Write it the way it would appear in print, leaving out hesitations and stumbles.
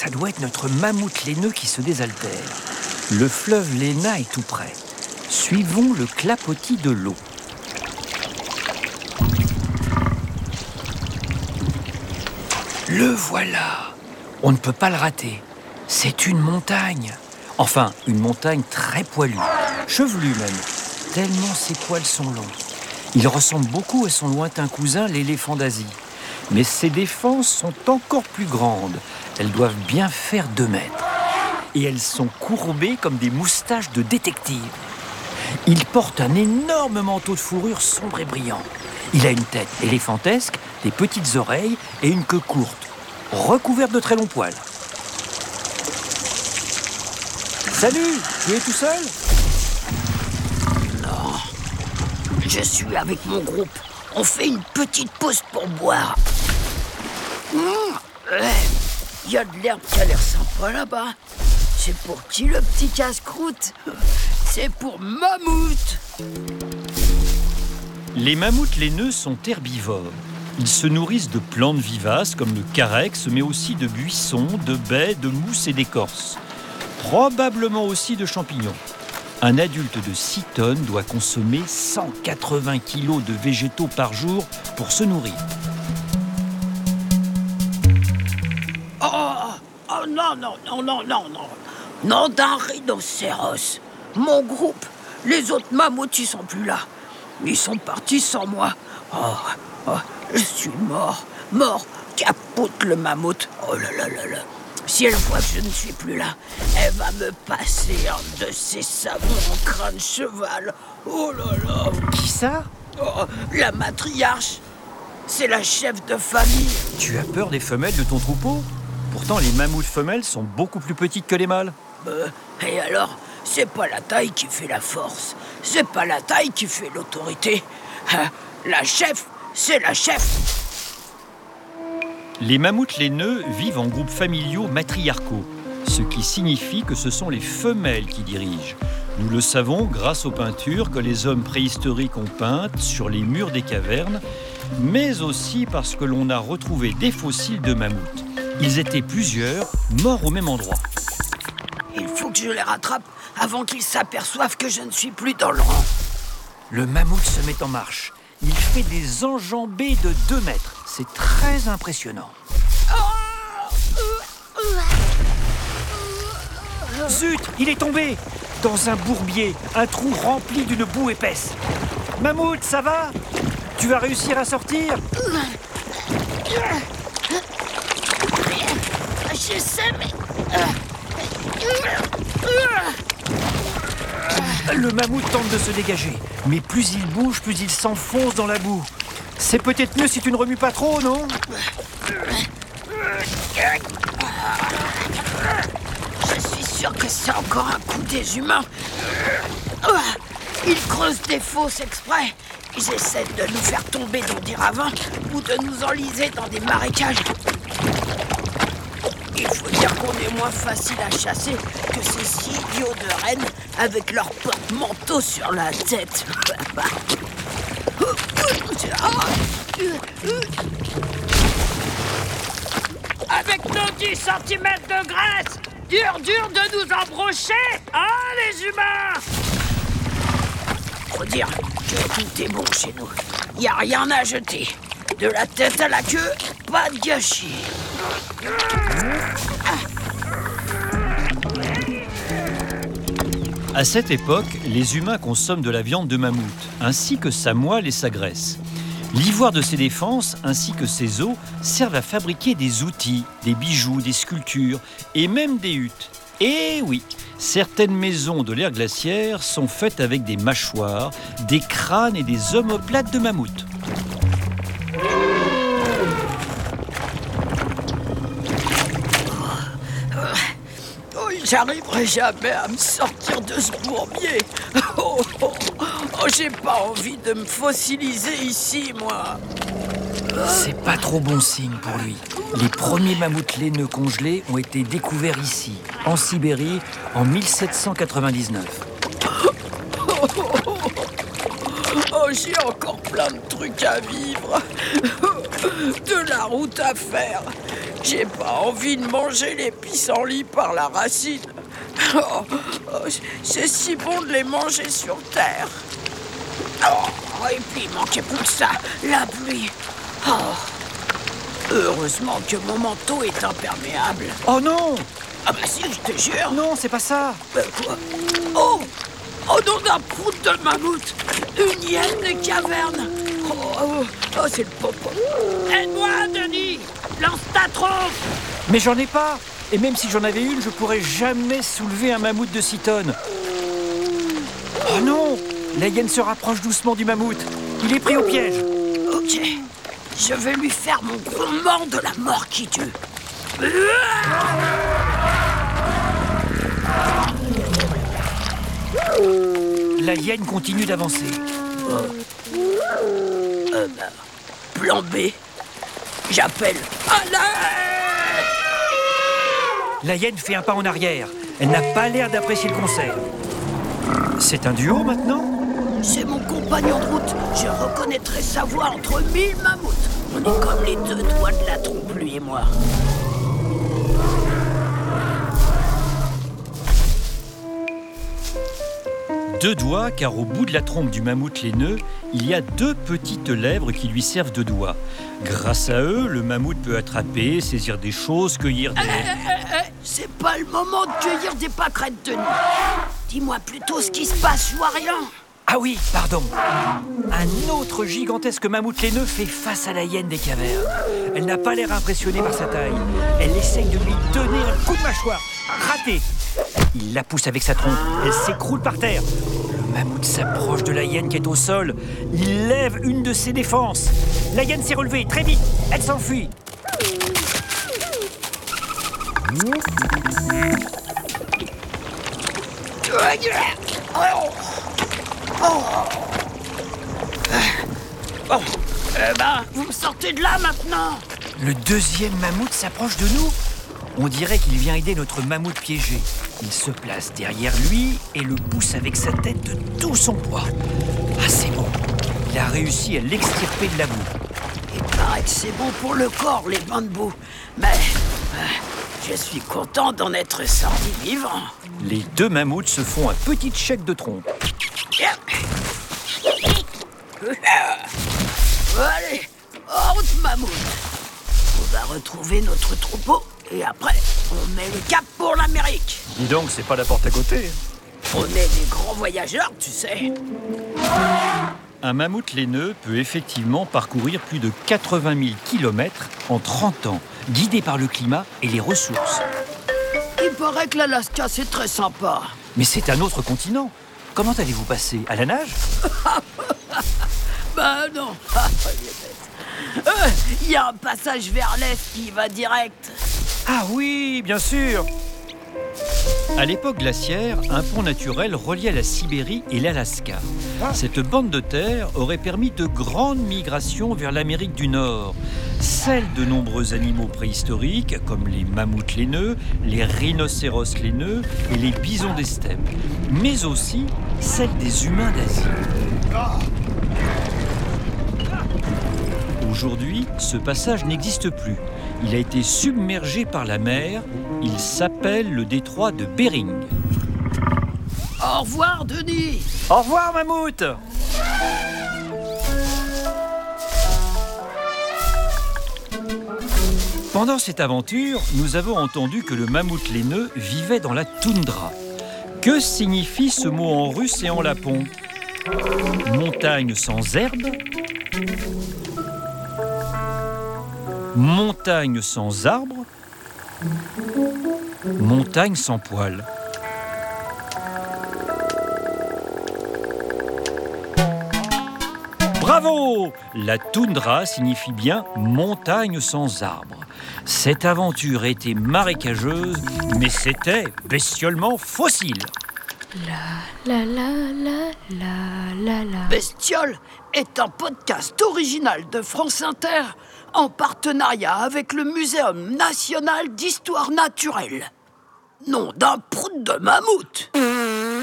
Ça doit être notre mammouth laineux qui se désaltère. Le fleuve Léna est tout près. Suivons le clapotis de l'eau. Le voilà. On ne peut pas le rater. C'est une montagne. Enfin, une montagne très poilue. Chevelue même, tellement ses poils sont longs. Il ressemble beaucoup à son lointain cousin, l'éléphant d'Asie. Mais ses défenses sont encore plus grandes. Elles doivent bien faire 2 mètres. Et elles sont courbées comme des moustaches de détective. Il porte un énorme manteau de fourrure sombre et brillant. Il a une tête éléphantesque, des petites oreilles et une queue courte, recouverte de très longs poils. Salut, tu es tout seul ? Non, je suis avec mon groupe. On fait une petite pause pour boire. Il y a de l'herbe qui a l'air sympa là-bas. C'est pour qui le petit casse-croûte ? C'est pour Mammouth. Les mammouths laineux sont herbivores. Ils se nourrissent de plantes vivaces comme le carex, mais aussi de buissons, de baies, de mousses et d'écorces. Probablement aussi de champignons. Un adulte de 6 tonnes doit consommer 180 kg de végétaux par jour pour se nourrir. Oh non. Non d'un rhinocéros. Mon groupe, les autres mammouths, ils sont plus là. Ils sont partis sans moi. Je suis mort. Capote le mammouth. Oh là là là là. Si elle voit que je ne suis plus là, elle va me passer un de ses savons en crâne cheval. Oh là là. Qui ça ? La matriarche. C'est la chef de famille. Tu as peur des femelles de ton troupeau ? Pourtant, les mammouths femelles sont beaucoup plus petites que les mâles. Et alors, c'est pas la taille qui fait la force. C'est pas la taille qui fait l'autorité. La chef, c'est la chef. Les mammouths laineux vivent en groupes familiaux matriarcaux, ce qui signifie que ce sont les femelles qui dirigent. Nous le savons grâce aux peintures que les hommes préhistoriques ont peintes sur les murs des cavernes, mais aussi parce que l'on a retrouvé des fossiles de mammouths. Ils étaient plusieurs, morts au même endroit. Il faut que je les rattrape avant qu'ils s'aperçoivent que je ne suis plus dans le rang. Le mammouth se met en marche. Il fait des enjambées de 2 mètres. C'est très impressionnant. Zut, il est tombé dans un bourbier, un trou rempli d'une boue épaisse. Mammouth, ça va ? Tu vas réussir à sortir ? Je sais, mais... Le mammouth tente de se dégager, mais plus il bouge, plus il s'enfonce dans la boue. C'est peut-être mieux si tu ne remues pas trop, non ? Je suis sûr que c'est encore un coup des humains. Ils creusent des fosses exprès. Ils essaient de nous faire tomber dans des ravins ou de nous enliser dans des marécages. Il faut dire qu'on est moins facile à chasser que ces 6 idiots de rennes avec leur porte-manteau sur la tête. Avec nos 10 cm de graisse, dur de nous embrocher, hein les humains? Faut dire que tout est bon chez nous. Y a rien à jeter. De la tête à la queue, pas de gâchis. À cette époque, les humains consomment de la viande de mammouth, ainsi que sa moelle et sa graisse. L'ivoire de ses défenses, ainsi que ses os, servent à fabriquer des outils, des bijoux, des sculptures et même des huttes. Et oui, certaines maisons de l'ère glaciaire sont faites avec des mâchoires, des crânes et des omoplates de mammouth. J'arriverai jamais à me sortir de ce bourbier. J'ai pas envie de me fossiliser ici, moi. C'est pas trop bon signe pour lui. Les premiers mammouths laineux congelés ont été découverts ici, en Sibérie, en 1799. J'ai encore plein de trucs à vivre. De la route à faire. J'ai pas envie de manger les pissenlits par la racine. Oh, c'est si bon de les manger sur terre. Oh, et puis il manquait plus que ça, la pluie. Oh. Heureusement que mon manteau est imperméable. Oh non! Ah bah si, je te jure. Non, c'est pas ça! Quoi? Oh! Oh non, d'un prout de mammouth! Une hyène de caverne! Oh, c'est le popo! Aide-moi, Denis! Lance ta trompe! Mais j'en ai pas! Et même si j'en avais une, je pourrais jamais soulever un mammouth de 6 tonnes. Oh non! La hyène se rapproche doucement du mammouth. Il est pris au piège. Ok, je vais lui faire mon grondement de la mort qui tue. La hyène continue d'avancer. Plan B, j'appelle à l'aide! La hyène fait un pas en arrière. Elle n'a pas l'air d'apprécier le conseil. C'est un duo maintenant? C'est mon compagnon de route. Je reconnaîtrai sa voix entre 1000 mammouths. On est comme les deux doigts de la trompe, lui et moi. Deux doigts, car au bout de la trompe du mammouth laineux, il y a deux petites lèvres qui lui servent de doigts. Grâce à eux, le mammouth peut attraper, saisir des choses, cueillir des... C'est pas le moment de cueillir des pâquerettes, Denis. Dis-moi plutôt ce qui se passe, je vois rien. Ah oui, pardon. Un autre gigantesque mammouth laineux fait face à la hyène des cavernes. Elle n'a pas l'air impressionnée par sa taille. Elle essaye de lui donner un coup de mâchoire. Raté. Il la pousse avec sa trompe. Elle s'écroule par terre. Le mammouth s'approche de la hyène qui est au sol. Il lève une de ses défenses. La hyène s'est relevée très vite. Elle s'enfuit. Bon, vous me sortez de là maintenant. Le deuxième mammouth s'approche de nous. On dirait qu'il vient aider notre mammouth piégé. Il se place derrière lui et le pousse avec sa tête de tout son poids. Ah, c'est bon. Il a réussi à l'extirper de la boue. Il paraît que c'est bon pour le corps, les bains de boue. Mais je suis content d'en être sorti vivant. Les deux mammouths se font un petit check de trompe. Allez, en route, mammouth. On va retrouver notre troupeau et après, on met le cap pour l'Amérique. Dis donc, c'est pas la porte à côté. On est des grands voyageurs, tu sais. Un mammouth laineux peut effectivement parcourir plus de 80 000 km en 30 ans, guidé par le climat et les ressources. Il paraît que l'Alaska, c'est très sympa. Mais c'est un autre continent. Comment allez-vous passer? À la nage? Bah non. Il y a un passage vers l'est qui va direct. Ah oui, bien sûr. À l'époque glaciaire, un pont naturel reliait la Sibérie et l'Alaska. Cette bande de terre aurait permis de grandes migrations vers l'Amérique du Nord, celle de nombreux animaux préhistoriques comme les mammouths laineux, les rhinocéros laineux et les bisons des steppes, mais aussi celle des humains d'Asie. Aujourd'hui, ce passage n'existe plus. Il a été submergé par la mer. Il s'appelle le détroit de Bering. Au revoir, Denis. Au revoir, mammouth. Pendant cette aventure, nous avons entendu que le mammouth laineux vivait dans la toundra. Que signifie ce mot en russe et en lapon? Montagne sans herbe? Montagne sans arbre? Montagne sans poils. Bravo! La toundra signifie bien montagne sans arbre. Cette aventure était marécageuse, mais c'était bestiolement fossile. Bestiole est un podcast original de France Inter en partenariat avec le Muséum national d'histoire naturelle. Nom d'un prout de mammouth.